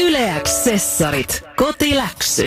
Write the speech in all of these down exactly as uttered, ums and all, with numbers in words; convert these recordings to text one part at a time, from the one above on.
Yle X Sessarit. Kotiläksy.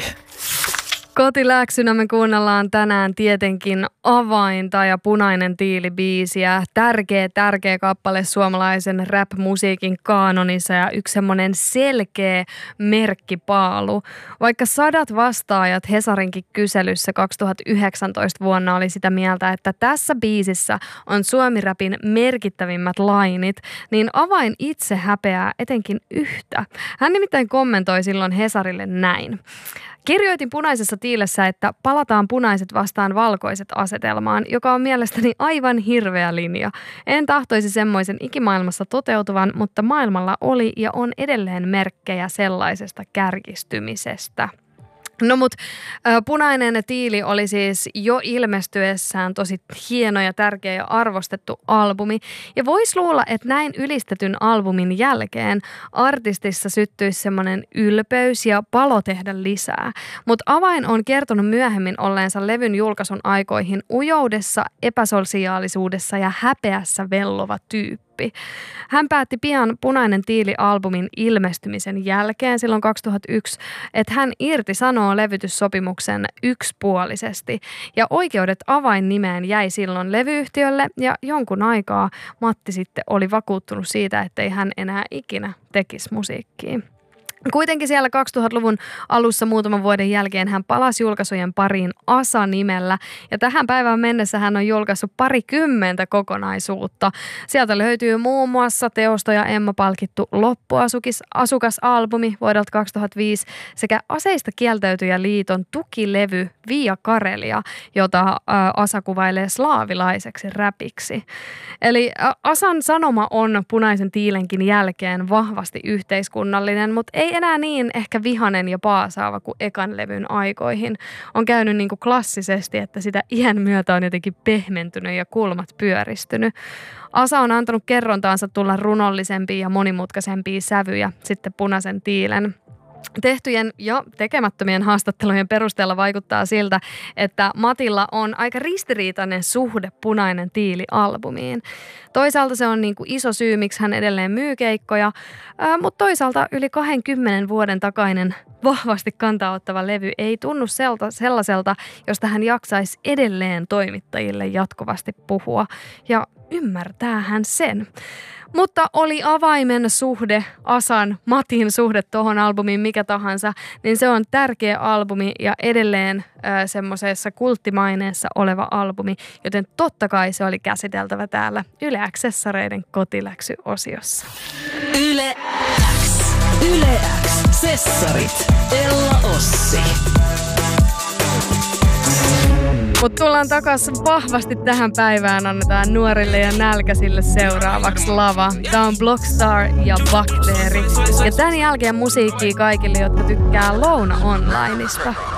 Kotiläksynä me kuunnellaan tänään tietenkin Avainta ja Punainen tiili -biisiä. Tärkeä, tärkeä kappale suomalaisen rap-musiikin kaanonissa ja yksi semmoinen selkeä merkkipaalu. Vaikka sadat vastaajat Hesarinkin kyselyssä kaksituhattayhdeksäntoista vuonna oli sitä mieltä, että tässä biisissä on suomi-rapin merkittävimmät lainit, niin Avain itse häpeää etenkin yhtä. Hän nimittäin kommentoi silloin Hesarille näin. Kirjoitin Punaisessa tiilessä, että palataan punaiset vastaan valkoiset asetelmaan, joka on mielestäni aivan hirveä linja. En tahtoisi semmoisen ikimaailmassa toteutuvan, mutta maailmalla oli ja on edelleen merkkejä sellaisesta kärjistymisestä. No mut äh, Punainen tiili oli siis jo ilmestyessään tosi hieno ja tärkeä ja arvostettu albumi. Ja vois luulla, että näin ylistetyn albumin jälkeen artistissa syttyisi semmoinen ylpeys ja palo tehdä lisää. Mutta Avain on kertonut myöhemmin olleensa levyn julkaisun aikoihin ujoudessa, epäsosiaalisuudessa ja häpeässä vellova tyyppi. Hän päätti pian Punainen tiili-albumin ilmestymisen jälkeen silloin kaksituhattayksi, että hän irtisanoo levytyssopimuksen yksipuolisesti. Ja oikeudet Avain-nimeen jäi silloin levyyhtiölle ja jonkun aikaa Matti sitten oli vakuuttunut siitä, ettei hän enää ikinä tekisi musiikkia. Kuitenkin siellä kaksituhattaluvun alussa muutaman vuoden jälkeen hän palasi julkaisujen pariin Asa-nimellä ja tähän päivään mennessä hän on julkaissut parikymmentä kokonaisuutta. Sieltä löytyy muun muassa Teosto ja Emma palkittu Loppuasukas-albumi vuodelta kaksituhattaviisi sekä Aseista kieltäytyjäliiton tukilevy Via Karelia, jota Asa kuvailee slaavilaiseksi räpiksi. Eli Asan sanoma on Punaisen tiilenkin jälkeen vahvasti yhteiskunnallinen, mutta ei enää niin ehkä vihanen ja paasaava kuin ekan levyn aikoihin. On käynyt niin kuin klassisesti, että sitä iän myötä on jotenkin pehmentynyt ja kulmat pyöristynyt. Asa on antanut kerrontaansa tulla runollisempia ja monimutkaisempia sävyjä sitten Punaisen tiilen. Tehtyjen ja tekemättömien haastattelujen perusteella vaikuttaa siltä, että Matilla on aika ristiriitainen suhde Punainen tiili-albumiin. Toisaalta se on niin kuin iso syy, miksi hän edelleen myy keikkoja, ää, mutta toisaalta yli kahdenkymmenen vuoden takainen vahvasti kantaa ottava levy ei tunnu selta, sellaiselta, josta hän jaksaisi edelleen toimittajille jatkuvasti puhua. Ja ymmärtää hän sen. Mutta oli Avaimen suhde, Asan, Matin suhde tuohon albumiin mikä tahansa, niin se on tärkeä albumi ja edelleen äh, semmoisessa kulttimaineessa oleva albumi, joten totta kai se oli käsiteltävä täällä Yle X-sessareiden kotiläksy-osiossa. Yle X. Yle X. Sessarit. Ella Ossi. Mutta tullaan takaisin vahvasti tähän päivään, annetaan nuorille ja nälkäisille seuraavaksi lava. Tämä on Blockstar ja Bakteeri. Ja tämän jälkeen musiikkia kaikille, jotka tykkää Louna Onlineista.